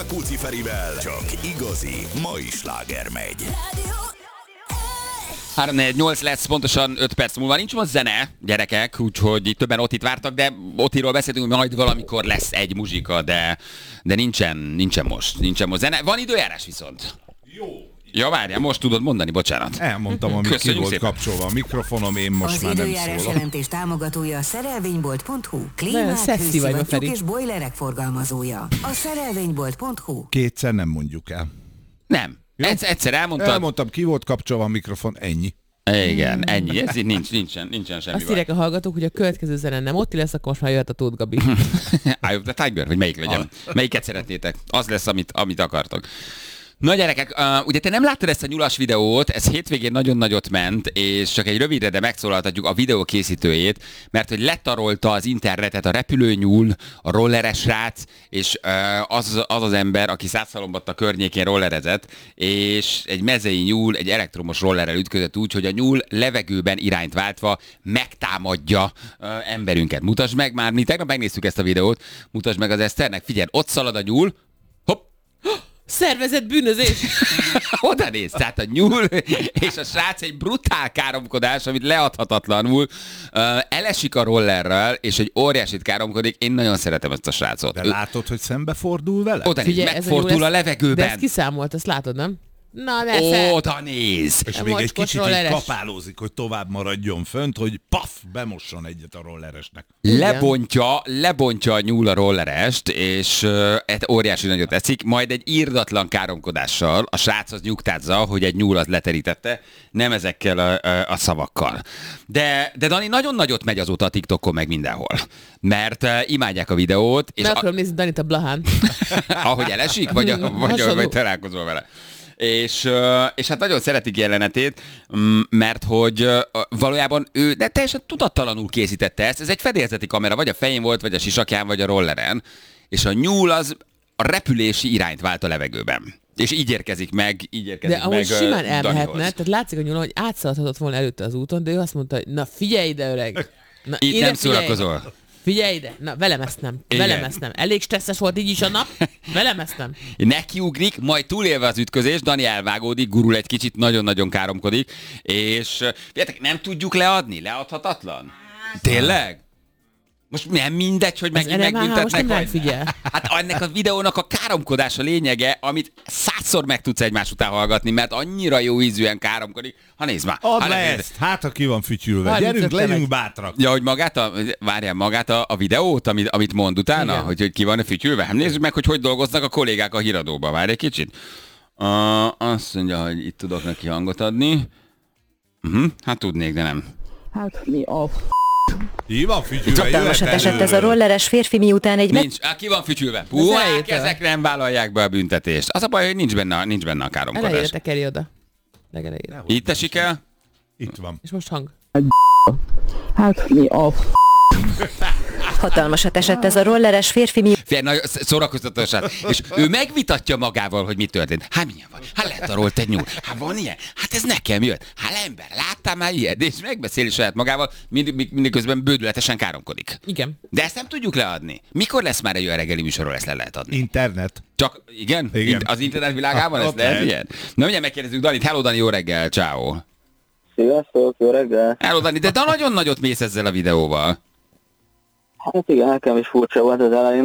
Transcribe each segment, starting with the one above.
Kuci Ferivel csak igazi mai sláger megy. 3-4-8 lesz, pontosan 5 perc múlva. Nincs most zene, gyerekek, úgyhogy itt többen Otit vártak, de Otiról beszéltünk, hogy majd valamikor lesz egy muzsika, de nincsen most zene. Van időjárás viszont. Jó. Ja, várjál, most tudod mondani, bocsánat. Elmondtam, amit ki volt kapcsolva a mikrofonom, én most már nem szólok. Az időjárás jelentés támogatója a szerelvénybolt.hu. Klímát, szexi vagy ma, hőszivattyúk Feri. és bojlerek forgalmazója. A szerelvénybolt.hu. Kétszer nem mondjuk el. Nem. Egyszer elmondtad. Elmondtam, ki volt kapcsolva a mikrofon, ennyi. Igen, ennyi. Ez így nincsen semmi Azt írják a hallgatók, hogy a következő zene nem Otti lesz, akkor most már jöhet a Tóth Gabi. Eye of the Tiger, vagy melyik legyen? Melyiket szeretnétek? Az lesz, amit akartok. Na gyerekek, ugye te nem láttad ezt a nyulas videót, ez hétvégén nagyon nagyot ment, és csak egy rövidre, de megszólaltatjuk a videó készítőjét, mert hogy letarolta az internetet a repülőnyúl, a rolleres srác, és az ember, aki Szászhalombatta környékén rollerezett, és egy mezei nyúl egy elektromos rollerrel ütközött úgy, hogy a nyúl levegőben irányt váltva megtámadja emberünket. Mutasd meg, már mi tegnap megnéztük ezt a videót, mutasd meg az Eszternek, figyelj, ott szalad a nyúl, hopp, Szervezett bűnözés! oda néz, tehát a nyúl és a srác egy brutál káromkodás, amit leadhatatlanul elesik a rollerrel, és egy óriásit káromkodik. Én nagyon szeretem ezt a srácot. De látod, hogy szembefordul vele? Oda néz, megfordul a levegőben. De ezt kiszámolt, ezt látod, nem? Na, persze. Oda néz. És még egy mocskos kicsit így rolleres. kapálózik, hogy tovább maradjon fönt, hogy paf, bemosson egyet a rolleresnek. Lebontja a nyúl a rollerest, és óriási nagyot teszik, majd egy irdatlan káromkodással a srác az nyugtázza, hogy egy nyúl az leterítette, nem ezekkel a szavakkal. De Dani nagyon nagyot megy azóta a TikTokon meg mindenhol, mert imádják a videót. És Meg akarom nézni Danit a Blahán. ahogy elesik, vagy találkozol vele. És hát nagyon szeretik jelenetét, mert hogy valójában ő de teljesen tudattalanul készítette ezt. Ez egy fedélzeti kamera, vagy a fején volt, vagy a sisakján, vagy a rolleren. És a nyúl az a repülési irányt vált a levegőben. És így érkezik meg De ahogy simán elmehetne, Danihoz. tehát látszik a nyúlon, hogy átszaladhatott volna előtte az úton, de ő azt mondta, hogy na figyelj ide, öreg! Na, Itt ide nem figyelj. szórakozol. Figyelj ide! Na, velem ezt nem. Igen. Velem ezt nem. Elég stresszes volt így is a nap. Velem ezt nem. Nekiugrik, majd túlélve az ütközés, Dani elvágódik, gurul egy kicsit, nagyon-nagyon káromkodik, és figyeljetek, nem tudjuk leadni, leadhatatlan. Tényleg? Most nem mindegy, hogy megint NMHH most megbüntetnek, nem vagy... figyel. Hát ennek a videónak a káromkodás a lényege, amit 100-szor meg tudsz egymás után hallgatni, mert annyira jó ízűen káromkodik. Ha nézd már. Add Ha le nézd. ezt, hát ha ki van fütyülve. 35 Gyerünk, legyünk meg. bátrak. Ja, hogy magát a videót, amit mond utána, Igen. hogy ki van fütyülve. Hát nézzük meg, hogy dolgoznak a kollégák a híradóban. Várj egy kicsit. Azt mondja, hogy itt tudok neki hangot adni. Hát tudnék, de nem. Hát mi a Ki van fütyülve? Hatalmasat jöhet esett ez a előről. rolleres férfi, miután egy Nincs. Ki van fütyülve? Puhák, elejétől. ezek nem vállalják be a büntetést. Az a baj, hogy nincs benne a káromkodás. Elejére tekerj oda. Legelejére. Itt esik el? Itt van. És most hang. hát mi a hatalmasat esett ez a rolleres férfi, Fél, nagyon szórakoztatósan. És ő megvitatja magával, hogy mi történt. Hát milyen van? Hát letarolt egy nyúl. Hát van ilyen? Hát ez nekem jött. Hát ember, láttál már ilyet? És megbeszéli saját magával, mindeközben bődületesen káromkodik. Igen. De ezt nem tudjuk leadni. Mikor lesz már egy olyan reggeli műsorról, ezt le lehet adni? Internet. Csak, igen? Igen. Az internet világában ezt Ott lehet lehet. ilyen? Na, mindjárt megkérdezzük Danit. Hello, Dani, jó reggel, ciao. Sziasztok, jó reggel! Hello, Dani, de te nagyon nagyot mész ezzel a videóval. Hát igen, nekem is furcsa volt az elején.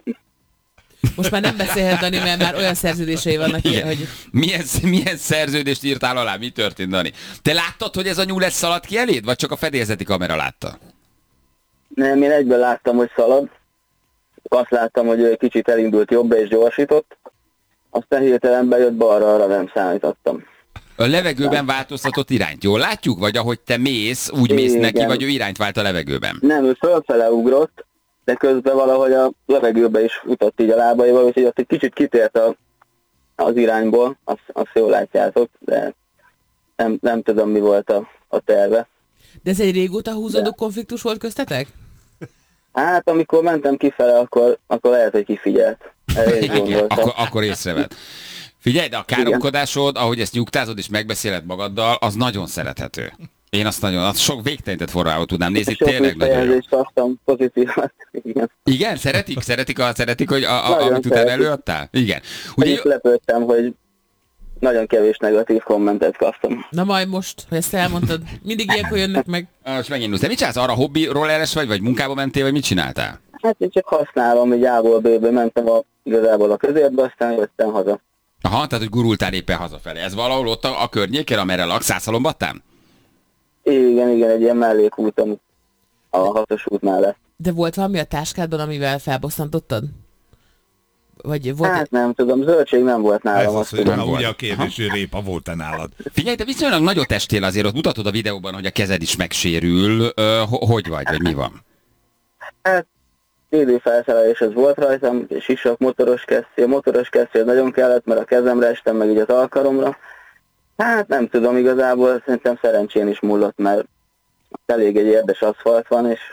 Most már nem beszélhet Dani, mert már olyan szerződései vannak, Igen. hogy Milyen szerződést írtál alá? Mi történt, Dani? Te láttad, hogy ez a nyúl szaladt ki eléd, vagy csak a fedélzeti kamera látta? Nem, én egyből láttam, hogy szalad. Azt láttam, hogy ő kicsit elindult jobbra és gyorsított. Aztán hirtelen bejött balra, arra nem számítottam. A levegőben változtatott irányt. Jól látjuk? Vagy ahogy te mész, úgy mész Igen. neki, vagy ő irányt vált a levegőben? Nem, ő fölfele ugrott, de közben valahogy a levegőbe is futott így a lábaival, úgyhogy ott egy kicsit kitért az irányból, azt jól látjátok, de nem tudom, mi volt a terve. De ez egy régóta húzódó konfliktus volt köztetek? Hát amikor mentem kifele, akkor lehet, hogy kifigyelt. Erre is Igen, gondoltam. akkor észrevett. Figyelj, de a káromkodásod, ahogy ezt nyugtázod és megbeszéled magaddal, az nagyon szerethető. Én azt sok végtelenítet forrával tudnám nézni, Sok tényleg nagyon jó. visszajelzést kaptam, pozitívat. Igen. Igen, szeretik, hogy Nagyon amit utána szeretik. előadtál? Igen. Ugye... Ugye, lepődtem, hogy nagyon kevés negatív kommentet kaptam. Na majd most, hogy ezt elmondtad, mindig ilyenkor jönnek meg. most megint te mit csinálsz? Arra hobbi rolleres vagy munkába mentél, vagy mit csináltál? Hát én csak használom, így A-ból B-ből mentem igazából a közérbe, aztán jöttem haza. Aha, tehát hogy gurultál éppen hazafelé. Ez valahol ott a környéken, amerre laksz, Szászalombattán? Igen, egy ilyen mellékúton a 6-os út mellett. De volt valami a táskádban, amivel felbosszantottad? Vagy volt... Hát nem tudom, zöldség nem volt Ez nálam, az, azt hogy tudom. na, ugye a kérdés, hogy répa volt-e nálad. Figyelj, te viszonylag nagyot estél azért, ott mutatod a videóban, hogy a kezed is megsérül. Hogy vagy mi van? Hát védőfelszerelés az volt rajtam, és sisak, motoros kesztyű. A motoros kesztyű az nagyon kellett, mert a kezemre estem, meg így az alkaromra. Hát nem tudom, igazából szerintem szerencsén is múlott, mert elég egy érdes aszfalt van, és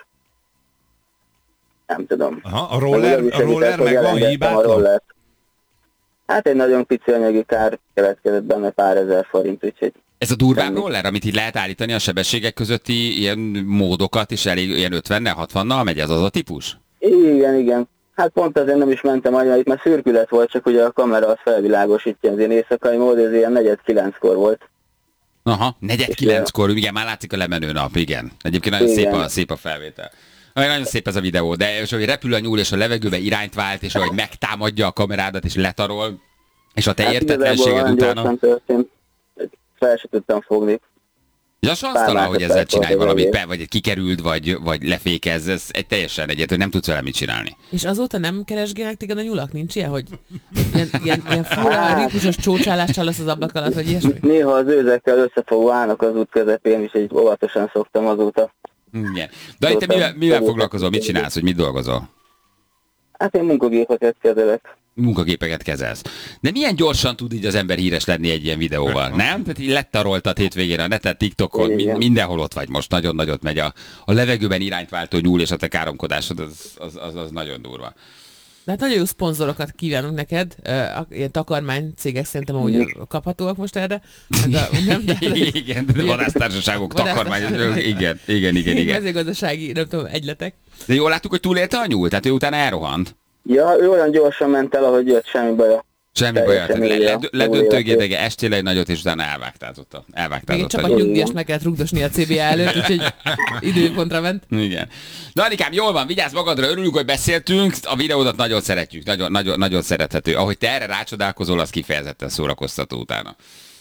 nem tudom. Aha, a Meg az is roller segített, hogy meg van elengedtem a hibátlan? rollert. Hát egy nagyon pici anyagi kár keletkezett benne, pár ezer forint, úgyhogy Ez a durvább roller, amit így lehet állítani a sebességek közötti ilyen módokat, és elég ilyen 50-nel, 60-nal megy, ez az a típus? igen. Hát pont azért nem is mentem annyira, itt mert szürkület volt, csak ugye a kamera az felvilágosítja, az ilyen éjszakai mód, ez ilyen 4:09-kor volt. Aha, 4:09-kor, igen, már látszik a lemenő nap, igen. Egyébként nagyon Igen. szép a felvétel. Nagyon szép ez a videó, de és ahogy repül a nyúl, és a levegőbe irányt vált, és ahogy megtámadja a kamerádat, és letarol, és a te Hát értetlenséged igazából olyan utána... gyorsan történt, hogy fel se tudtam fogni. Ja, sansztalan, Pár hogy ezzel másodperc csinálj volt a valamit, végén. vagy kikerült, vagy lefékez, ez egy teljesen egyet, hogy nem tudsz vele mit csinálni. És azóta nem keresgélnek téged a nyulak? Nincs ilyen, hogy ilyen fura, ritmusos csócsálással lesz az ablak alatt, vagy ilyesmi? Néha az őzekkel összefogva állnak az út közepén, és így óvatosan szoktam azóta. Igen. De te mivel foglalkozol, mit csinálsz, hogy mit dolgozol? Hát én munkagépeket kezelek. Munkagépeket kezelsz. De milyen gyorsan tud így az ember híres lenni egy ilyen videóval, nem? Tehát így lettaroltad hétvégén a neten, TikTokon, Igen. mindenhol ott vagy most, nagyon nagyot megy a levegőben irányt váltó nyúl, és a te káromkodásod, az nagyon durva. De hát nagyon jó szponzorokat kívánunk neked, ilyen takarmány cégek szerintem ahogy kaphatóak most erre. Igen, de vadásztársaságok, takarmány, igen. Mezőgazdasági, nem tudom, egyletek. De jól láttuk, hogy túlélte a nyúl, tehát ő utána elrohant. Ja, ő olyan gyorsan ment el, ahogy jött, semmi baja. Semmi baj, Teljesen ledöntőgédege, estél egy nagyot, és utána elvágtázott Még egy a csapat nyúl. nyugdíjas meg kellett rugdosni a CBA előtt, úgyhogy időpontra ment. Igen. Na, Anikám, jól van, vigyázz magadra, örülünk, hogy beszéltünk, a videódat nagyon szeretjük, nagyon szerethető. Ahogy te erre rácsodálkozol, az kifejezetten szórakoztató utána.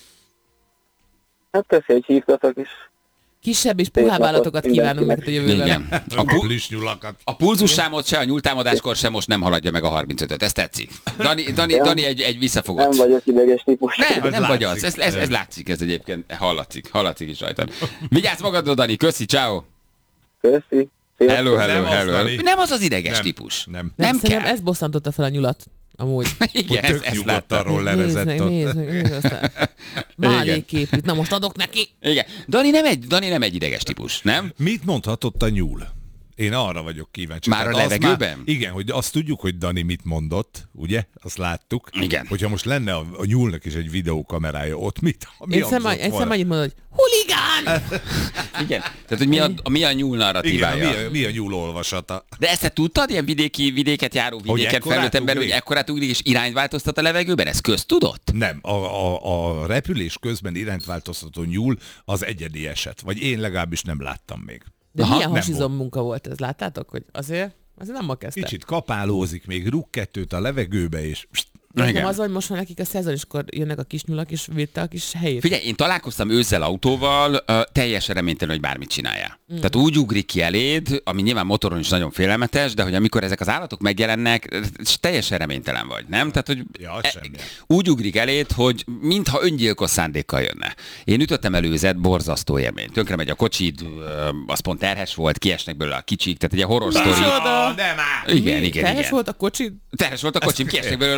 Hát köszi, hogy hívtatok is. Kisebb és puhább állatokat kívánunk neked a jövőben. Igen. A plüssnyulakat. A pulzussámot se, a nyúltámadáskor se most nem haladja meg a 35-öt, ez tetszik. Dani egy visszafogott. Nem vagyok ideges típus. Nem vagy az, látszik. ez látszik, ez egyébként hallatszik is rajtad. Vigyázz magadra, Dani, köszi, ciao. Köszi. Sziasztok. Hello. Dani. Nem az az ideges Nem. típus. Nem. Nem Szerintem kell. ez bosszantotta fel a nyulat, amúgy. Igen, Tök ezt nyugodtan láttam. rollerezett ott. Nézd meg, aztán malékképűt. Na most adok neki. Igen. Dani nem egy ideges típus, nem? Mit mondhatott a nyúl? Én arra vagyok kíváncsi. Már a Tehát az levegőben? Igen, hogy azt tudjuk, hogy Dani mit mondott, ugye? Azt láttuk. Igen. Hogyha most lenne a nyúlnak is egy videókamerája, ott mi Én hangzott szem volna? annyit mondod, hogy huligán! Igen. Tehát, hogy mi a nyúl Igen, narratívája. mi a nyúl olvasata? De ezt te tudtad, ilyen vidéket járó, vidéken ekkorát felnőtt ember, hogy ugrik? ekkorát ugrik és irányt változtat a levegőben? Ez köztudott? Nem, a repülés közben irányt változtató nyúl az egyedi eset. Vagy én legalábbis nem láttam még. De Aha, milyen nem hasizom munka volt ez, láttátok? Hogy azért nem ma kezdte. Kicsit kapálózik, még rúg kettőt a levegőbe, és Nem az, hogy most már nekik a szezon, és akkor jönnek a kis nyulak, és védte a kis helyét. Figyelj, én találkoztam ősszel autóval, teljesen reménytelen, hogy bármit csinálja. Tehát úgy ugrik ki eléd, ami nyilván motoron is nagyon félelmetes, de hogy amikor ezek az állatok megjelennek, teljesen reménytelen vagy, nem? Tehát, hogy Ja, az semmi. úgy ugrik eléd, hogy mintha öngyilkos szándékkal jönne. Én ütöttem előzet, borzasztó élmény. Tönkre megy a kocsid, az pont terhes volt, kiesnek belőle a kicsik, tehát egy horror sztori. Micsoda? Nem áll! Igen. Terhes volt a kocsid? Terhes volt a kocsim, kiesnek belőle a sok kis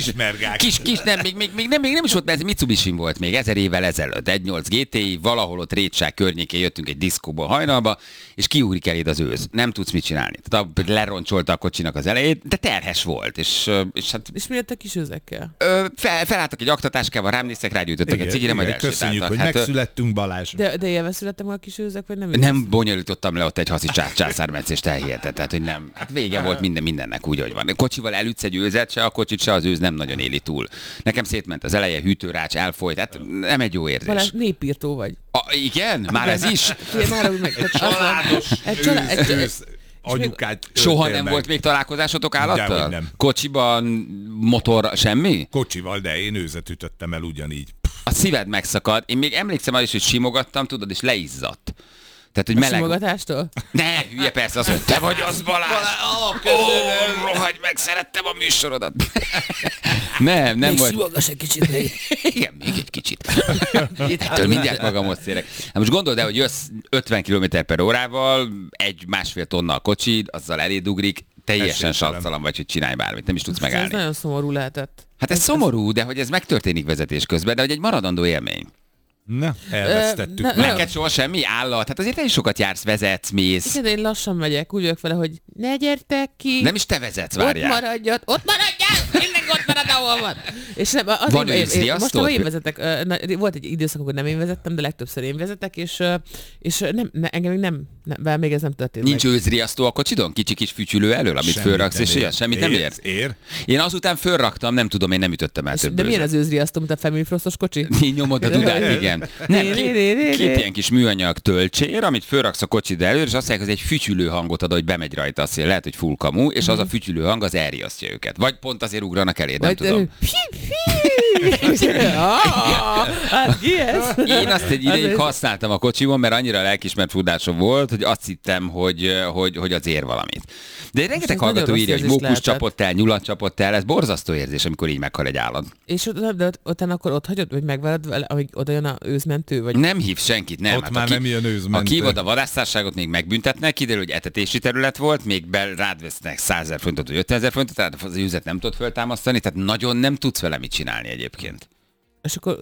kismergák. Még nem is volt, mert ez Mitsubishi volt még 1000 évvel ezelőtt. 1.8 GTI, valahol ott Rétság környékén jöttünk egy diszkóból hajnalba, és kiúrik eléd az őz. Nem tudsz mit csinálni. Tehát leroncsolta a kocsinak az elejét, de terhes volt. És hát... És mi lett a kis őzekkel? Felálltak egy aktatáskával, rám néztek, rágyújtottak egy cigire, majd köszönjük, hogy elsétáltak. megszülettünk, Balázs. De élve születtem a kis őzek, vagy nem? Nem bonyolítottam le ott egy haszi császármetszést, elhiheted, tehát hogy nem. Hát vége volt mindennek úgy, hogy van. Kocsival elütsz egy őzet, se a kocsit, se az őz nem nagyon éli túl. Nekem szétment az eleje, hűtőrács, elfolyt, tehát nem egy jó érzés. Balázs, népírtó vagy. Igen? Már ez is? Családos őz anyukát. Soha nem volt még találkozásotok állattal? Dehogy nem. Kocsiban, motor, semmi? Kocsival, de én őzet ütöttem el ugyanígy. A szíved megszakad. Én még emlékszem arra is, hogy simogattam, tudod, és leizzadt. Tehát, hogy A meleg... simogatástól? Ne, hülye persze, az, hogy te vagy az, Balázs! Rohagy meg, szerettem a műsorodat! Nem Még volt. simogass egy kicsit még. Igen, még egy kicsit. Ettől mindjárt magamot szérek. Hát most gondold el, hogy jössz 50 km/h-val, 1-1,5 tonna a kocsid, azzal eléd ugrik, teljesen satszalan vagy, hogy csinálj bármit, nem is tudsz Ez megállni. nagyon szomorú lehetett. Hát ez szomorú, de hogy ez megtörténik vezetés közben, de hogy egy maradandó élmény. Na, elvesztettük. Neked soha semmi állat? Hát azért te is sokat jársz, vezetsz, mész. Igen, én lassan megyek, úgy vagyok vele, hogy ne gyertek ki. Nem is te vezetsz, Ott várjál. maradjad, mindenki ott marad, ahol van. És nem, azért, Van most már én vezetek, volt egy időszak, amikor nem én vezettem, de legtöbbször én vezetek, és engem még ez nem történt. Nincs őzriasztó a kocsidon? Kicsi kis fütyülő elől, amit Semmit fölraksz, nem és ér. ilyen? Semmit nem ér? Ér. Én azután fölraktam, nem tudom, én nem ütöttem el több De milyen őzet. az őzriasztó, mint a Family Frostos kocsi? Így nyomod a dudát, igen. Nem, két ilyen kis műanyag töltsér, amit fölraksz a kocsid elől, és azt mondják, hogy egy fütyülő hangot ad, hogy bemegy rajta a szél. Lehet, hogy full kamu, és az a fütyülő hang az elriasztja őket. Vagy pont azért ugranak eléd, nem tudom. Hát ki ez? Én azt egy ideig használtam a kocsimon, mert annyira lelkismert fudásom volt, hogy azt hittem, hogy az ér valamit. De rengeteg ez hallgató nagyon írja, rossz hogy érzés mókus lehetett. csapott el, nyulat csapott el, ez borzasztó érzés, amikor így meghal egy állat. És utána akkor ott hagyod, vagy megvárod vele, amíg oda jön a őzmentő? Vagy... Nem hív senkit, nem. Ott már nem jön őzmentő. Ha kihívod a vadásztárságot, még megbüntetnek, kiderül, hogy etetési terület volt, még rád vesznek 100 000 forintot, vagy 50 000 forintot, tehát az őzet nem tudod föltámasztani, tehát nagyon nem tudsz vele mit csinálni egyébként. És akkor...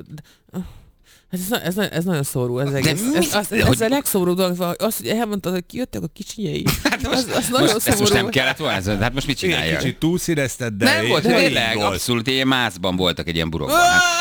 Hát ez nagyon szóró, ez egész. mi? Ez a legszomorúbb dolog, az, hogy elmondtad, hogy kijöttek a kicsinyei. Az nagyon Most, ezt most nem szomorú. kellett volna? Hát most mit Egy csinálja? kicsit túlszínezted, de Nem volt, elég tényleg, volt. abszolút, ilyen mászban voltak egy ilyen burokban.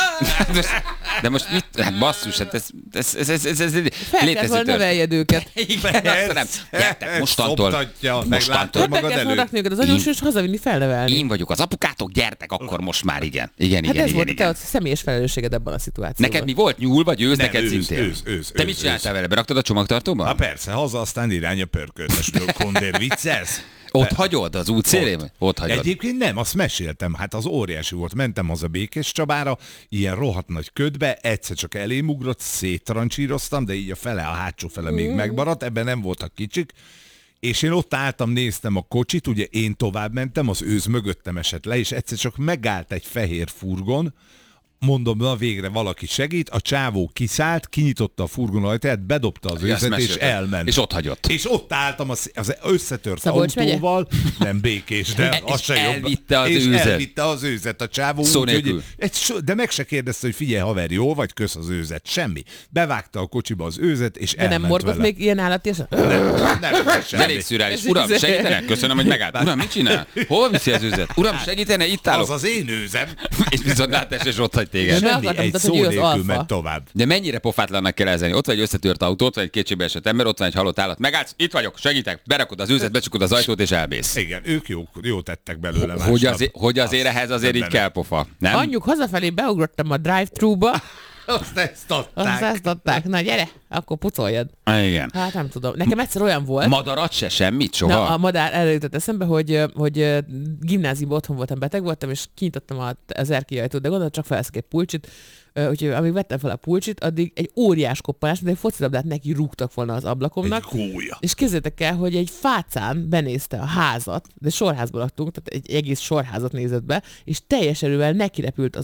De most mit, hát basszus, hát ez Fel kellett volna neveljed őket. Igen, azt nem. Gyertek, mostantól. Szoptatja, Mostantól. meglátod Fel magad kellett volna előtt. rakni őket az anyós, és hazavinni felnevelni. Én vagyok az apukátok, gyertek, akkor most már igen. Igen, Hát igen, ez igen, volt a te igen. személyes felelősséged ebben a szituációban. Neked mi volt, nyúl vagy őz, Nem, neked őz, szintén? őz, Te mit őz, csináltál őz. vele? Beraktad a csomagtartóba? Na persze, haza, aztán irány a pörköltesről. Kondér viccelsz? Ott hagyod az út szélén? Ott hagyod. Egyébként nem, azt meséltem, hát az óriási volt. Mentem haza Békés Csabára, ilyen rohadt nagy ködbe, egyszer csak elém ugrott, széttrancsíroztam, de így a fele, a hátsó fele még megmaradt, ebben nem voltak kicsik, és én ott álltam, néztem a kocsit, ugye én tovább mentem, az őz mögöttem esett le, és egyszer csak megállt egy fehér furgon, mondom, na végre valaki segít, a csávó kiszállt, kinyitotta a furgon ajtaját, bedobta az Ja, azt őzet, és mesélted. elment. És ott hagyott. És ott álltam az összetört Szabolcs megye? autóval, nem Békés, de És az se jobb. elvitte az és őzet. elvitte az őzet a csávó. Szó úgy, nélkül. de meg se kérdezte, hogy figyelj haver, jó vagy, kösz az őzet, semmi. Bevágta a kocsiba az őzet, és De nem elment morgott vele. még ilyen állatésen? Nem, Ez semmi. elég szürreális. Uram, segítenek? Köszönöm, hogy megállt. Uram, mit csinál? Hol viszi az őzet? Uram, segítene? Itt állok. Az az én őzem. És viszont látás, és ott hagy téged. De meg Semmi, akartam egy mutatni, szó hogy ő az nélkül alfa. ment tovább. De mennyire pofátlannak kell ezelni? Ott vagy egy összetört autó, ott vagy egy kétségbe esett ember, ott van egy halott állat. Megállsz, itt vagyok, segítek, berakod az őzet, becsukod az ajtót és elmész. Igen, ők jó tettek belőle Hogy azért ehhez azért így kell pofa, nem? Anyjuk, hazafelé beugrottam a drive-thru-ba, Azt ezt azt adták. ezt adták. Na gyere, akkor pucoljad. Igen. Hát nem tudom. Nekem egyszer olyan volt. Madarat se, semmit, soha? Na, a madár előjutott eszembe, hogy gimnáziumban otthon voltam, beteg voltam, és kinyitottam az erkély ajtót, de gondolom, csak felszek egy pulcsit, úgyhogy amíg vettem fel a pulcsit, addig egy óriás koppanás, mint egy focilabdát neki rúgtak volna az ablakomnak. Egy gólya. És képzeljétek el, hogy egy fácán benézte a házat, de sorházban laktunk, tehát egy egész sorházat nézett be, és teljes erővel nekirepült